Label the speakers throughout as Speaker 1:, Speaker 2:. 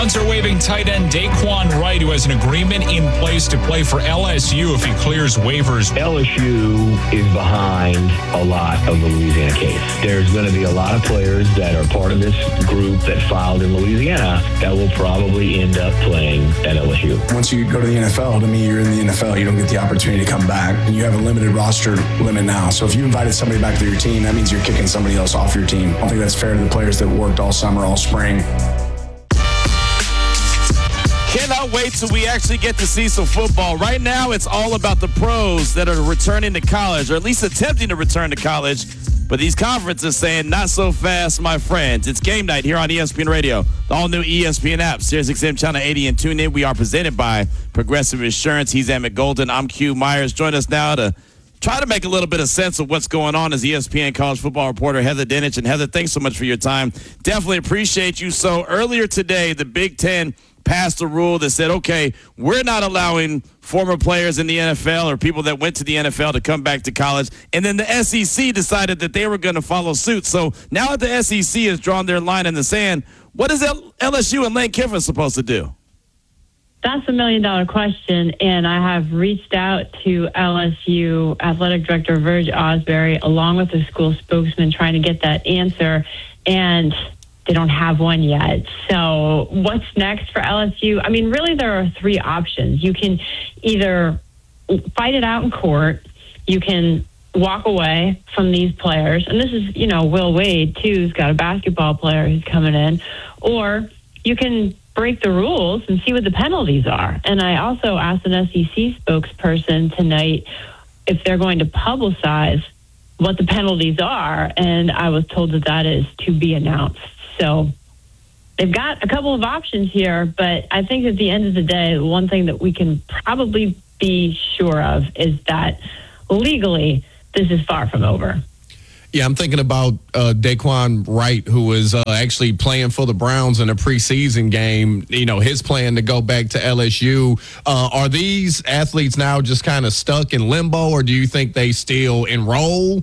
Speaker 1: Browns are waiving tight end Daquan Wright, who has an agreement in place to play for LSU if he clears waivers.
Speaker 2: LSU is behind a lot of the Louisiana case. There's going to be a lot of players that are part of this group that filed in Louisiana that will probably end up playing at LSU.
Speaker 3: Once you go to the NFL, to me, you're in the NFL. You don't get the opportunity to come back. And you have a limited roster limit now. So if you invited somebody back to your team, that means you're kicking somebody else off your team. I don't think that's fair to the players that worked all summer, all spring.
Speaker 4: Cannot wait till we actually get to see some football. Right now, it's all about the pros that are returning to college, or at least attempting to return to college. But these conferences saying, not so fast, my friends. It's game night here on ESPN Radio, the all-new ESPN app, SiriusXM Channel 80, and tune in. We are presented by Progressive Insurance. He's Emmett Golden. I'm Q Myers. Join us now to try to make a little bit of sense of what's going on as ESPN college football reporter Heather Dinich. And Heather, thanks so much for your time. Definitely appreciate you. So earlier today, the Big Ten passed a rule that said, okay, we're not allowing former players in the NFL or people that went to the NFL to come back to college. And then the SEC decided that they were going to follow suit. So now that the SEC has drawn their line in the sand, what is LSU and Lane Kiffin supposed to do?
Speaker 5: That's $1 million question, and I have reached out to LSU Athletic Director Verge Osbury along with the school spokesman trying to get that answer, and they don't have one yet. So what's next for LSU? I mean, really, there are three options. You can either fight it out in court, you can walk away from these players, and this is, Will Wade, too, who's got a basketball player who's coming in, or you can break the rules and see what the penalties are. And I also asked an SEC spokesperson tonight if they're going to publicize what the penalties are, and I was told that is to be announced. So they've got a couple of options here, but I think at the end of the day, one thing that we can probably be sure of is that legally this is far from over.
Speaker 6: Yeah, I'm thinking about Daquan Wright, who is actually playing for the Browns in a preseason game. His plan to go back to LSU. Are these athletes now just kind of stuck in limbo, or do you think they still enroll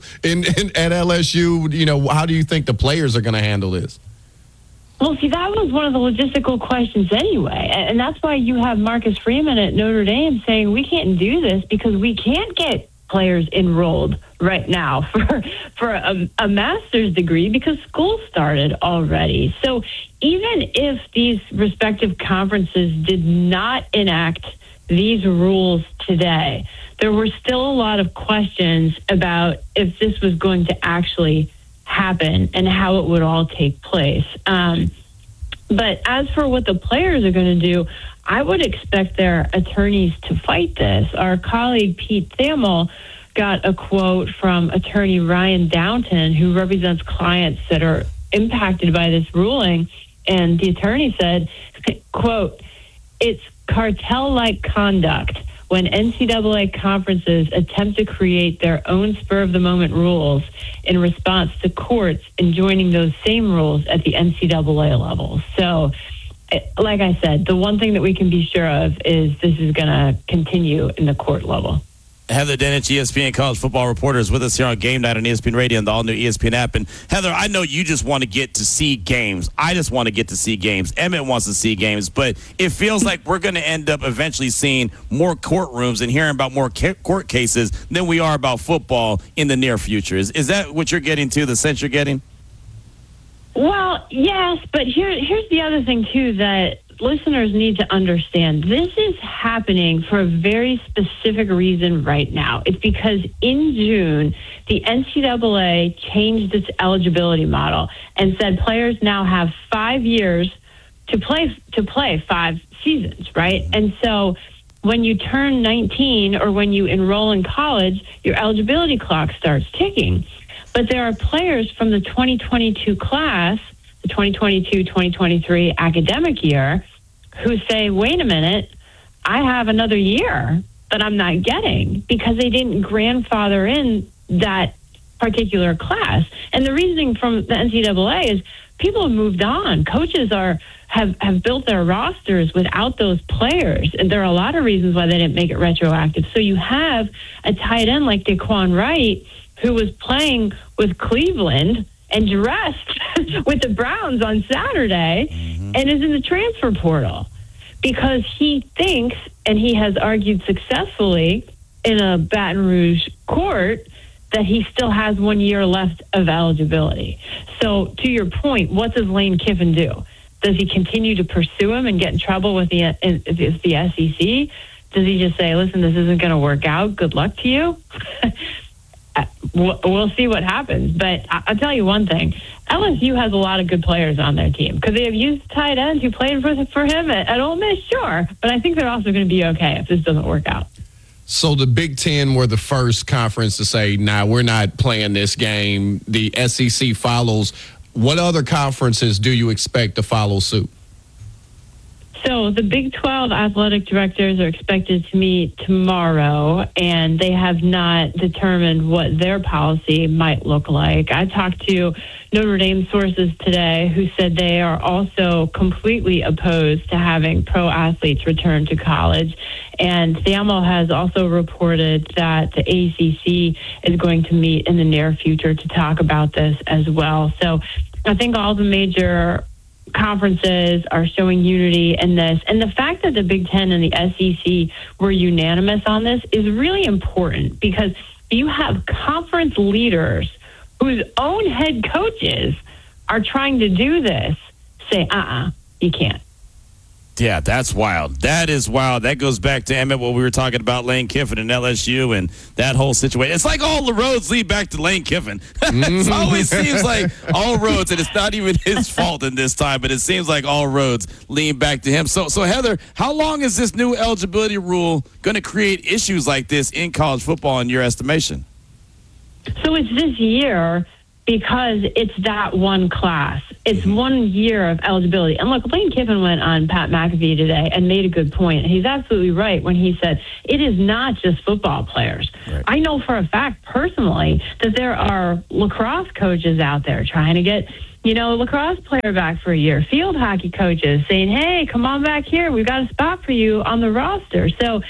Speaker 6: at LSU? How do you think the players are going to handle this?
Speaker 5: Well, see, that was one of the logistical questions anyway. And that's why you have Marcus Freeman at Notre Dame saying we can't do this because we can't get players enrolled right now for a master's degree because school started already. So even if these respective conferences did not enact these rules today, there were still a lot of questions about if this was going to actually happen and how it would all take place. But as for what the players are going to do, I would expect their attorneys to fight this. Our colleague Pete Thamel got a quote from attorney Ryan Downton, who represents clients that are impacted by this ruling. And the attorney said, quote, "It's cartel-like conduct when NCAA conferences attempt to create their own spur-of-the-moment rules in response to courts enjoining those same rules at the NCAA level." So, like I said, the one thing that we can be sure of is this is going to continue in the court level.
Speaker 4: Heather Dinich, ESPN college football reporter, is with us here on Game Night on ESPN Radio and the all-new ESPN app. And Heather, I know you just want to get to see games. I just want to get to see games. Emmett wants to see games. But it feels like we're going to end up eventually seeing more courtrooms and hearing about more court cases than we are about football in the near future. Is that what you're getting to, the sense you're getting?
Speaker 5: Well, yes, but here's the other thing, too, that listeners need to understand. This is happening for a very specific reason right now. It's because in June, the NCAA changed its eligibility model and said players now have 5 years to play 5 seasons, right? And so when you turn 19 or when you enroll in college, your eligibility clock starts ticking. But there are players from the 2022 class, the 2022-2023 academic year, who say, wait a minute, I have another year that I'm not getting because they didn't grandfather in that particular class. And the reasoning from the NCAA is people have moved on. Coaches have built their rosters without those players. And there are a lot of reasons why they didn't make it retroactive. So you have a tight end like Daquan Wright, who was playing with Cleveland and dressed with the Browns on Saturday. Mm-hmm. and is in the transfer portal because he thinks, and he has argued successfully in a Baton Rouge court, that he still has 1 year left of eligibility. So to your point, what does Lane Kiffin do? Does he continue to pursue him and get in trouble with the SEC? Does he just say, listen, this isn't going to work out. Good luck to you? We'll see what happens. But I'll tell you one thing. LSU has a lot of good players on their team. Could they have used tight ends who played for him at Ole Miss? Sure. But I think they're also going to be okay if this doesn't work out.
Speaker 6: So the Big Ten were the first conference to say, nah, we're not playing this game. The SEC follows. What other conferences do you expect to follow suit?
Speaker 5: So the Big 12 athletic directors are expected to meet tomorrow, and they have not determined what their policy might look like. I talked to Notre Dame sources today who said they are also completely opposed to having pro athletes return to college. And SAML has also reported that the ACC is going to meet in the near future to talk about this as well. So I think all the major conferences are showing unity in this. And the fact that the Big Ten and the SEC were unanimous on this is really important because you have conference leaders whose own head coaches are trying to do this say, you can't.
Speaker 4: Yeah, that's wild. That is wild. That goes back to, Emmett, what we were talking about, Lane Kiffin and LSU and that whole situation. It's like all the roads lead back to Lane Kiffin. It always seems like all roads, and it's not even his fault in this time, but it seems like all roads lead back to him. So Heather, how long is this new eligibility rule going to create issues like this in college football in your estimation?
Speaker 5: So it's this year because it's that one class. It's 1 year of eligibility. And look, Lane Kiffin went on Pat McAfee today and made a good point. He's absolutely right when he said it is not just football players. Right. I know for a fact personally that there are lacrosse coaches out there trying to get, a lacrosse player back for a year. Field hockey coaches saying, hey, come on back here. We've got a spot for you on the roster. So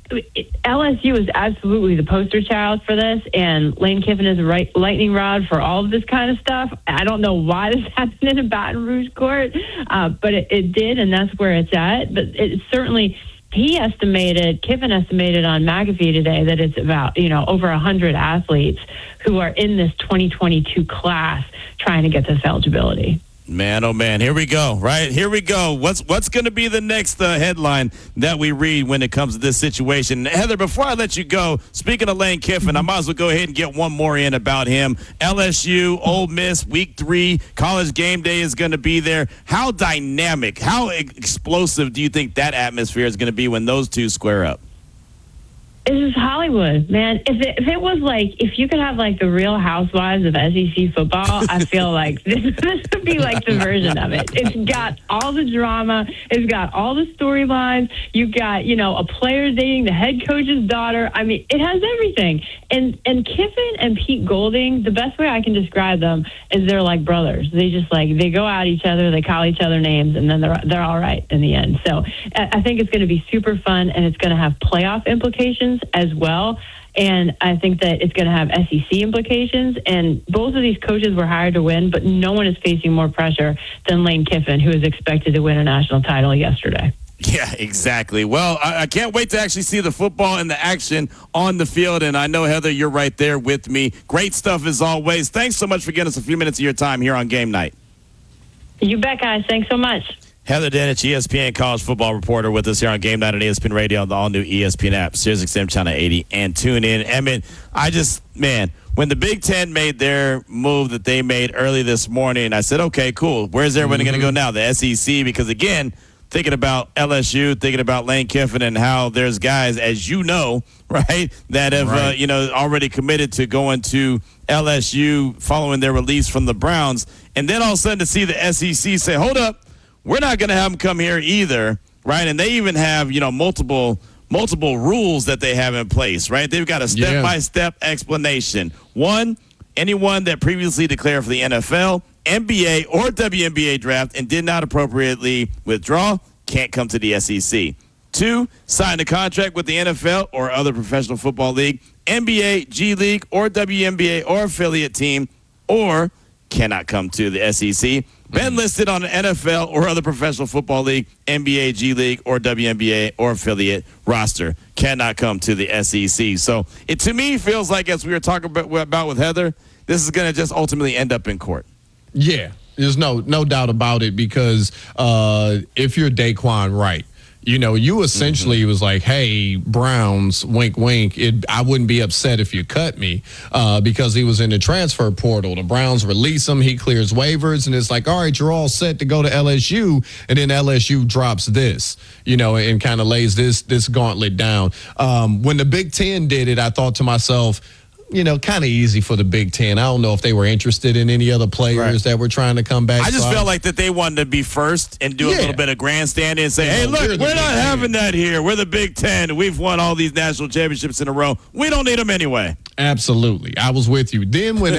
Speaker 5: LSU is absolutely the poster child for this, and Lane Kiffin is a lightning rod for all of this kind of stuff. I don't know why this happened in a Baton Rouge court, but it did, and that's where it's at. But it certainly, Kiffin estimated on McAfee today that it's about, over 100 athletes who are in this 2022 class trying to get this eligibility.
Speaker 4: Man, oh man, here we go, right? Here we go. What's going to be the next headline that we read when it comes to this situation? Heather, before I let you go, speaking of Lane Kiffin, I might as well go ahead and get one more in about him. LSU, Ole Miss, Week 3, College Game Day is going to be there. How dynamic, how explosive do you think that atmosphere is going to be when those two square up?
Speaker 5: This is Hollywood, man. If it was like, if you could have like the Real Housewives of SEC football, I feel like this would be like the version of it. It's got all the drama. It's got all the storylines. You've got, a player dating the head coach's daughter. I mean, it has everything. And Kiffin and Pete Golding, the best way I can describe them is they're like brothers. They just they go at each other, they call each other names, and then they're all right in the end. So I think it's going to be super fun, and it's going to have playoff implications as well. And I think that it's going to have SEC implications. And both of these coaches were hired to win, but no one is facing more pressure than Lane Kiffin, who is expected to win a national title yesterday.
Speaker 4: Yeah, exactly. Well, I can't wait to actually see the football and the action on the field. And I know, Heather, you're right there with me. Great stuff as always. Thanks so much for giving us a few minutes of your time here on Game Night.
Speaker 5: You bet, guys. Thanks so much.
Speaker 4: Heather Dinich, ESPN college football reporter, with us here on Game Night on ESPN Radio on the all-new ESPN app, SiriusXM Channel 80, and tune in. Emmett, when the Big Ten made their move that they made early this morning, I said, okay, cool. Where's everybody going to go now? The SEC? Because, again, thinking about LSU, thinking about Lane Kiffin and how there's guys, as you know, right, that have, already committed to going to LSU following their release from the Browns. And then all of a sudden to see the SEC say, hold up, we're not going to have them come here either, right? And they even have, multiple rules that they have in place, right? They've got a step-by-step explanation. One, anyone that previously declared for the NFL, NBA, or WNBA draft and did not appropriately withdraw can't come to the SEC. 2, signed a contract with the NFL or other professional football league, NBA, G League, or WNBA or affiliate team, or cannot come to the SEC. been listed on an NFL or other professional football league, NBA, G League, or WNBA or affiliate roster cannot come to the SEC. So it, to me, feels like, as we were talking about with Heather, this is going to just ultimately end up in court.
Speaker 6: Yeah, there's no doubt about it, because if you're Daquan Wright, you know, you essentially was like, hey, Browns, wink, wink. I wouldn't be upset if you cut me because he was in the transfer portal. The Browns release him. He clears waivers. And it's like, all right, you're all set to go to LSU. And then LSU drops this, you know, and kind of lays this gauntlet down. When the Big Ten did it, I thought to myself, you know, kind of easy for the Big Ten. I don't know if they were interested in any other players that were trying to come back.
Speaker 4: I just felt like that they wanted to be first and do a little bit of grandstanding and say, hey, look, we're not having that here. We're the Big Ten. We've won all these national championships in a row. We don't need them anyway.
Speaker 6: Absolutely. I was with you. Then when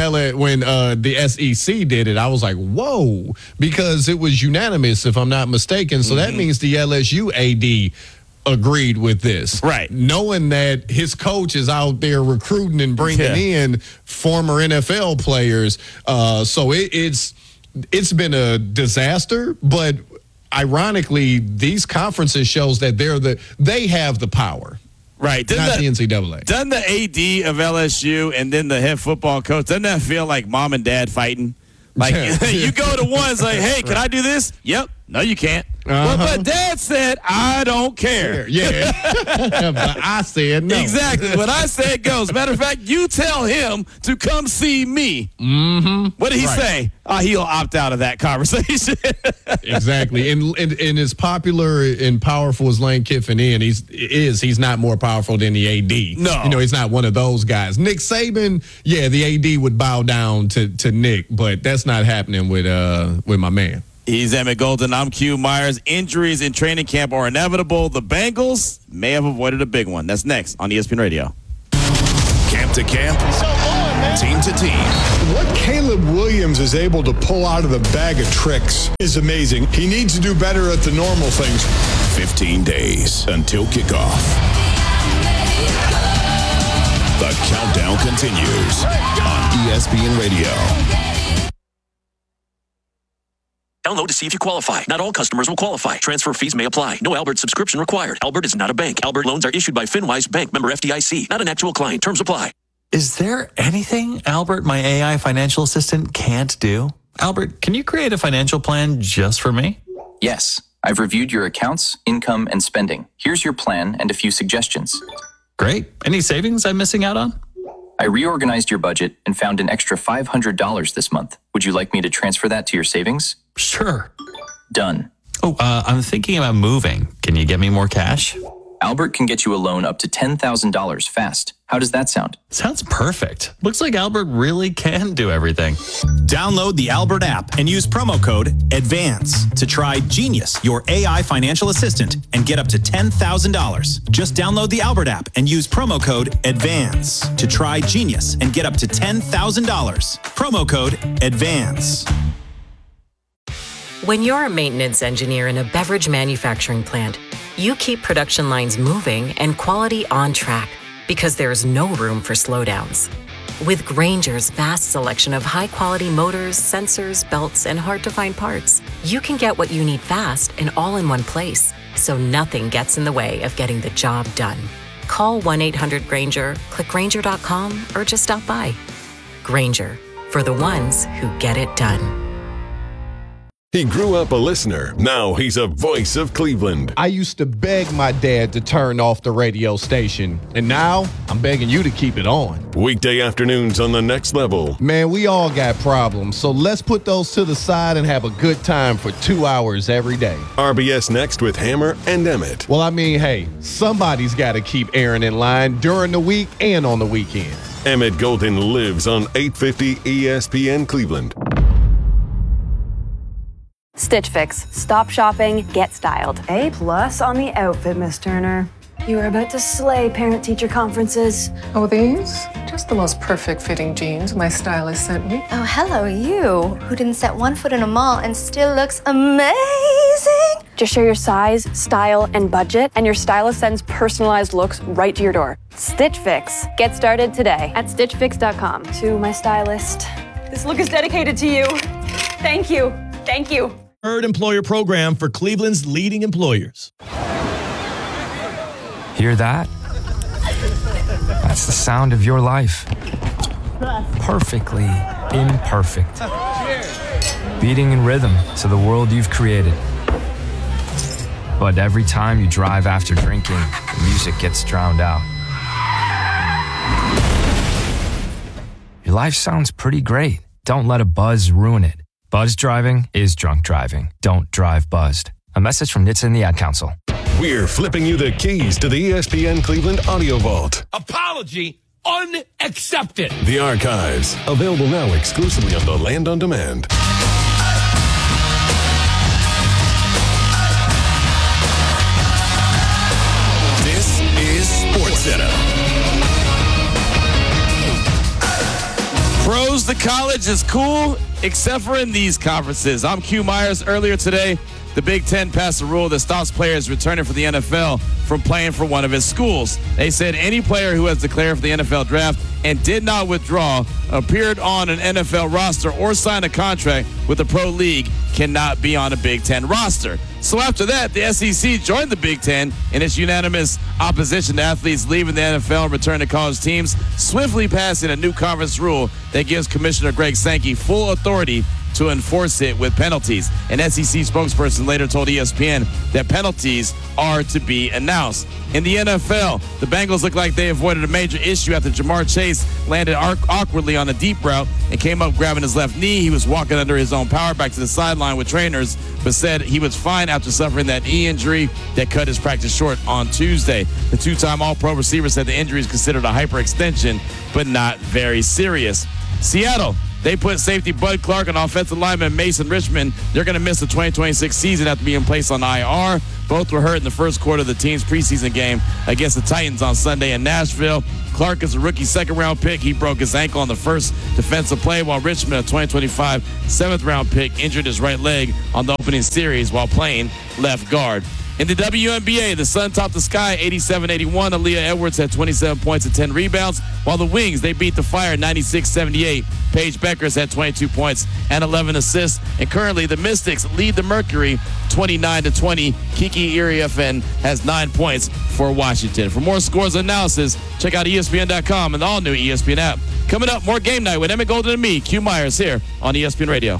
Speaker 6: the SEC did it, I was like, whoa, because it was unanimous, if I'm not mistaken. So that means the LSU AD agreed with this.
Speaker 4: Right.
Speaker 6: Knowing that his coach is out there recruiting and bringing in former NFL players. So it's been a disaster, but ironically, these conferences shows that they have the power.
Speaker 4: Right.
Speaker 6: Not the NCAA.
Speaker 4: Doesn't the AD of LSU and then the head football coach, doesn't that feel like mom and dad fighting? Like, you go to one, it's like, hey, can I do this? Yep. No, you can't. Well, but dad said, I don't care.
Speaker 6: Yeah. But I said no.
Speaker 4: Exactly. What I said goes. Matter of fact, you tell him to come see me. Mm-hmm. What did he say? He'll opt out of that conversation.
Speaker 6: Exactly. And as popular and powerful as Lane Kiffin he's not more powerful than the AD.
Speaker 4: No.
Speaker 6: You know, he's not one of those guys. Nick Saban, the AD would bow down to Nick, but that's not happening with my man.
Speaker 4: He's Emmett Golden. I'm Q Myers. Injuries in training camp are inevitable. The Bengals may have avoided a big one. That's next on ESPN Radio.
Speaker 7: Camp to camp, team to team.
Speaker 8: What Caleb Williams is able to pull out of the bag of tricks is amazing. He needs to do better at the normal things.
Speaker 7: 15 days until kickoff. The countdown continues on ESPN Radio.
Speaker 9: Download to see if you qualify. Not all customers will qualify. Transfer fees may apply. No Albert subscription required. Albert is not a bank. Albert loans are issued by FinWise Bank, member FDIC. Not an actual client. Terms apply.
Speaker 10: Is there anything Albert, my AI financial assistant, can't do? Albert, can you create a financial plan just for me?
Speaker 11: Yes. I've reviewed your accounts, income, and spending. Here's your plan and a few suggestions.
Speaker 10: Great. Any savings I'm missing out on?
Speaker 11: I reorganized your budget and found an extra $500 this month. Would you like me to transfer that to your savings?
Speaker 10: Sure.
Speaker 11: Done.
Speaker 10: Oh, I'm thinking about moving. Can you get me more cash?
Speaker 11: Albert can get you a loan up to $10,000 fast. How does that sound?
Speaker 10: Sounds perfect. Looks like Albert really can do everything.
Speaker 12: Download the Albert app and use promo code ADVANCE to try Genius, your AI financial assistant, and get up to $10,000. Just download the Albert app and use promo code ADVANCE to try Genius and get up to $10,000. Promo code ADVANCE.
Speaker 13: When you're a maintenance engineer in a beverage manufacturing plant, you keep production lines moving and quality on track because there's no room for slowdowns. With Grainger's vast selection of high-quality motors, sensors, belts, and hard-to-find parts, you can get what you need fast and all in one place, so nothing gets in the way of getting the job done. Call 1-800-GRAINGER, click Grainger.com, or just stop by. Grainger, for the ones who get it done.
Speaker 7: He grew up a listener. Now he's a voice of Cleveland.
Speaker 6: I used to beg my dad to turn off the radio station, and now I'm begging you to keep it on.
Speaker 7: Weekday afternoons on The Next Level.
Speaker 6: Man, we all got problems, so let's put those to the side and have a good time for 2 hours every day.
Speaker 7: RBS Next with Hammer and Emmett.
Speaker 6: Well, I mean, hey, somebody's got to keep Aaron in line during the week and on the weekends.
Speaker 7: Emmett Golden lives on 850 ESPN Cleveland.
Speaker 14: Stitch Fix. Stop shopping, get styled.
Speaker 15: A+ on the outfit, Miss Turner. You are about to slay parent-teacher conferences.
Speaker 16: Oh, these? Just the most perfect fitting jeans my stylist sent me.
Speaker 17: Oh, hello, you, who didn't set one foot in a mall and still looks amazing.
Speaker 14: Just share your size, style, and budget, and your stylist sends personalized looks right to your door. Stitch Fix. Get started today at StitchFix.com. To my stylist, this look is dedicated to you. Thank you. Thank you.
Speaker 18: Preferred employer program for Cleveland's leading employers.
Speaker 19: Hear that? That's the sound of your life. Perfectly imperfect. Beating in rhythm to the world you've created. But every time you drive after drinking, the music gets drowned out. Your life sounds pretty great. Don't let a buzz ruin it. Buzz driving is drunk driving. Don't drive buzzed. A message from NHTSA and the Ad Council.
Speaker 7: We're flipping you the keys to the ESPN Cleveland Audio Vault.
Speaker 20: Apology unaccepted.
Speaker 7: The archives, available now exclusively on the Land on Demand.
Speaker 20: This is SportsCenter.
Speaker 4: Pros to college is cool, except for in these conferences. I'm Q Myers. Earlier today, the Big Ten passed a rule that stops players returning from the NFL from playing for one of his schools. They said any player who has declared for the NFL draft and did not withdraw, appeared on an NFL roster, or signed a contract with a pro league cannot be on a Big Ten roster. So after that, the SEC joined the Big Ten in its unanimous opposition to athletes leaving the NFL and returning to college teams, swiftly passing a new conference rule that gives Commissioner Greg Sankey full authority to enforce it with penalties. An SEC spokesperson later told ESPN that penalties are to be announced. In the NFL, the Bengals look like they avoided a major issue after Jamar Chase landed awkwardly on a deep route and came up grabbing his left knee. He was walking under his own power back to the sideline with trainers, but said he was fine after suffering that knee injury that cut his practice short on Tuesday. The two-time All-Pro receiver said the injury is considered a hyperextension, but not very serious. Seattle, they put safety Bud Clark and offensive lineman Mason Richmond. They're going to miss the 2026 season after being placed on IR. Both were hurt in the first quarter of the team's preseason game against the Titans on Sunday in Nashville. Clark is a rookie second-round pick. He broke his ankle on the first defensive play, while Richmond, a 2025 seventh-round pick, injured his right leg on the opening series while playing left guard. In the WNBA, the Sun topped the Sky 87-81. Aaliyah Edwards had 27 points and 10 rebounds, while the Wings, they beat the Fire 96-78. Paige Beckers had 22 points and 11 assists. And currently, the Mystics lead the Mercury 29-20. Kiki Iriafen has 9 points for Washington. For more scores and analysis, check out ESPN.com and the all-new ESPN app. Coming up, more Game Night with Emmett Golden and me, Q Myers, here on ESPN Radio.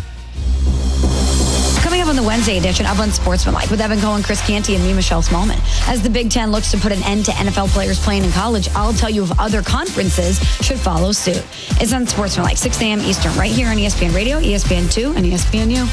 Speaker 21: Coming up on the Wednesday edition of Unsportsmanlike with Evan Cohen, Chris Canty, and me, Michelle Smallman. As the Big Ten looks to put an end to NFL players playing in college, I'll tell you if other conferences should follow suit. It's Unsportsmanlike, 6 a.m. Eastern, right here on ESPN Radio, ESPN2, and ESPNU.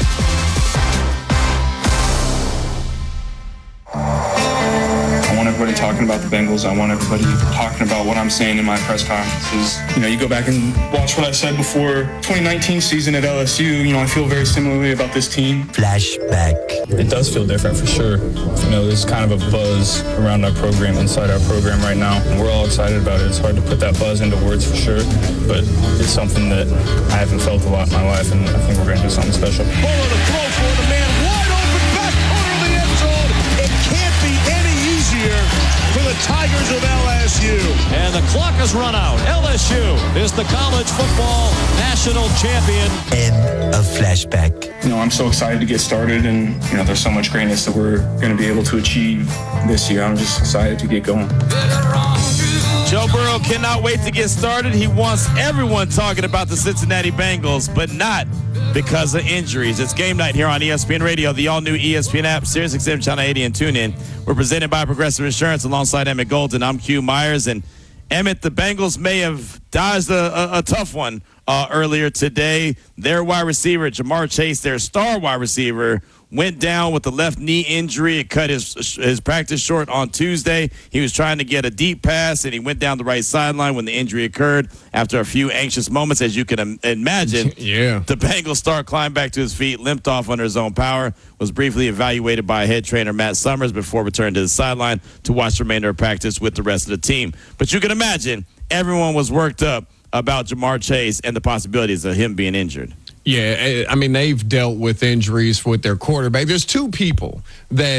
Speaker 22: I want everybody talking about the Bengals. I want everybody talking about what I'm saying in my press conferences. You know, you go back and watch what I said before 2019 season at LSU. You know, I feel very similarly about this team.
Speaker 23: Flashback. It does feel different for sure. You know, there's kind of a buzz around our program, inside our program right now. And we're all excited about it. It's hard to put that buzz into words for sure, but it's something that I haven't felt a lot in my life, and I think we're going to do something special.
Speaker 20: Fuller to throw for the man wide open back corner of the end zone. It can't be any easier for the Tigers of LSU. And the clock has run out. LSU is the college football national champion.
Speaker 23: End of flashback.
Speaker 22: You know, I'm so excited to get started, and, you know, there's so much greatness that we're going to be able to achieve this year. I'm just excited to get going.
Speaker 4: Joe Burrow cannot wait to get started. He wants everyone talking about the Cincinnati Bengals, but not because of injuries. It's Game Night here on ESPN Radio, the all-new ESPN app, SiriusXM Channel 80, and TuneIn. We're presented by Progressive Insurance alongside Emmett Golden. I'm Q Myers, and Emmett, the Bengals may have dodged a tough one earlier today. Their wide receiver, Jamar Chase, their star wide receiver, went down with a left knee injury. It cut his practice short on Tuesday. He was trying to get a deep pass, and he went down the right sideline when the injury occurred. After a few anxious moments, as you can imagine, the Bengals star climbed back to his feet, limped off under his own power, was briefly evaluated by head trainer Matt Summers before returning to the sideline to watch the remainder of practice with the rest of the team. But you can imagine everyone was worked up about Jamar Chase and the possibilities of him being injured.
Speaker 6: Yeah, I mean, they've dealt with injuries with their quarterback. There's two people that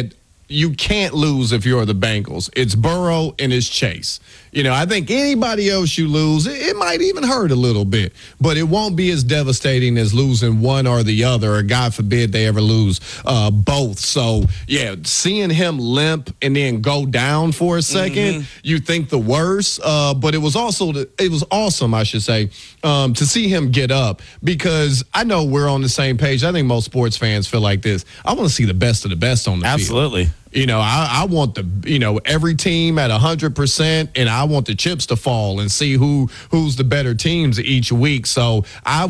Speaker 6: you can't lose if you're the Bengals. It's Burrow and it's Chase. I think anybody else you lose, it might even hurt a little bit, but it won't be as devastating as losing one or the other, or God forbid they ever lose both. So, yeah, seeing him limp and then go down for a second, you think the worst, but it was awesome, I should say, to see him get up, because I know we're on the same page. I think most sports fans feel like this. I want to see the best of the best on the field.
Speaker 4: Absolutely.
Speaker 6: I want every team at 100%, and I want the chips to fall and see who's the better teams each week. So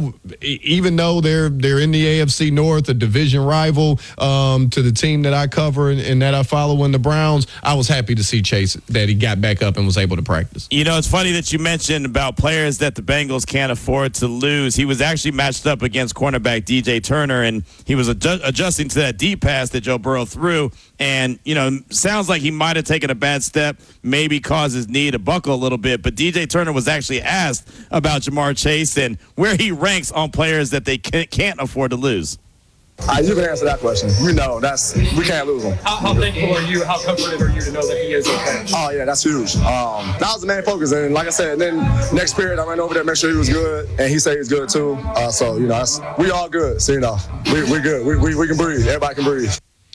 Speaker 6: even though they're in the AFC North, a division rival to the team that I cover and that I follow in the Browns, I was happy to see Chase, that he got back up and was able to practice.
Speaker 4: It's funny that you mentioned about players that the Bengals can't afford to lose. He was actually matched up against cornerback DJ Turner, and he was adjusting to that deep pass that Joe Burrow threw. And, sounds like he might have taken a bad step, maybe caused his knee to buckle a little bit. But DJ Turner was actually asked about Jamar Chase and where he ranks on players that they can't afford to lose.
Speaker 1: You can answer that question. We can't lose him.
Speaker 2: How thankful are you? How comforted are you to know that he is okay?
Speaker 1: Oh, yeah, that's huge. That was the main focus. And like I said, then next period, I went over there, make sure he was good. And he said he was good, too. So, we all good. So, we're good. We can breathe. Everybody can breathe.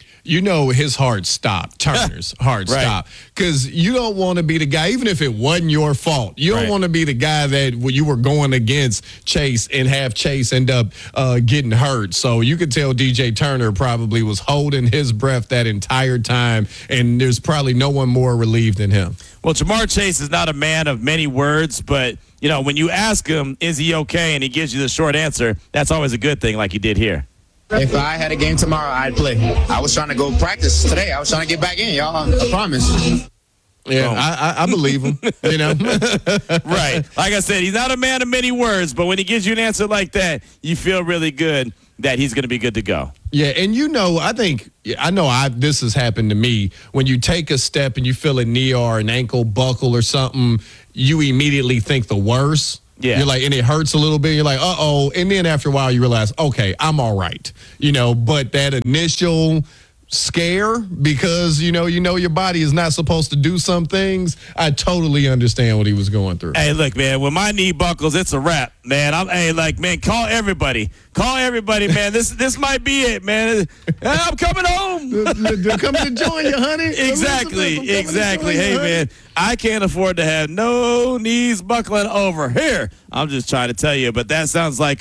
Speaker 6: His heart stopped, Turner's heart stopped, because you don't want to be the guy, even if it wasn't your fault, you don't want to be the guy that you were going against Chase and have Chase end up getting hurt. So you could tell DJ Turner probably was holding his breath that entire time, and there's probably no one more relieved than him.
Speaker 4: Well, Jamar Chase is not a man of many words, but, when you ask him, is he okay, and he gives you the short answer, that's always a good thing, like he did here.
Speaker 3: If I had a game tomorrow, I'd play. I was trying to go practice today. I was trying to get back in, y'all. I promise.
Speaker 6: Yeah, I believe him,
Speaker 4: Right. Like I said, he's not a man of many words, but when he gives you an answer like that, you feel really good that he's going to be good to go.
Speaker 6: Yeah, and this has happened to me. When you take a step and you feel a knee or an ankle buckle or something, you immediately think the worst. Yeah. You're like, and it hurts a little bit. You're like, uh-oh. And then after a while, you realize, okay, I'm all right. But that initial scare, because, you know your body is not supposed to do some things, I totally understand what he was going through.
Speaker 4: Hey, look, man, when my knee buckles, it's a wrap, man. Call everybody. Call everybody, man. This might be it, man. I'm coming home.
Speaker 6: They're coming to join you, honey.
Speaker 4: Exactly. Hey, man, I can't afford to have no knees buckling over here. I'm just trying to tell you, but that sounds like